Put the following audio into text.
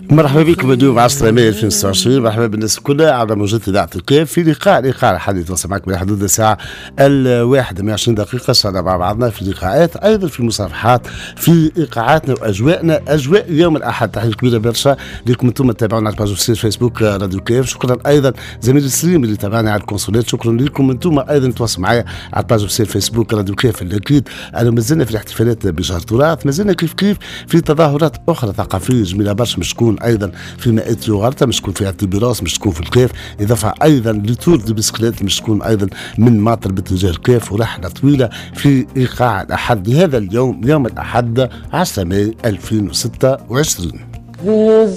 مرحبا بكم اليوم 10 مايو 2026. مرحبا بالناس كلها على موجة إذاعة الكيف في لقاء الحديث يتواصل معكم من حدود الساعة 21:20 سنة مع بعضنا في لقاءات، أيضا في مصافحات، في إيقاعاتنا وأجواءنا. أجواء يوم الأحد. تحية كبيرة برشا لكم أنتم تتابعونا على باج فيسبوك راديو كيف. شكرا أيضا زميل السليم اللي تابعنا على الكونسولات. شكرا لكم أنتم أيضا تواصلوا معي على باج فيسبوك راديو كيف. الأكيد أنا مازلنا في الاحتفالات بشهر تراث، مازلنا كيف في تظاهرات أخرى ثقافية جميلة برشا، مش تكون ايضا في مائت يوغرتا، مش تكون في اعتباراس، مش تكون في الكيف، اضافه ايضا لتور دي بسكليت مش تكون ايضا من ماطر باتجاه الكيف، ورحله طويله في ايقاع الاحد لهذا اليوم، يوم الاحد 10 مايو 2026.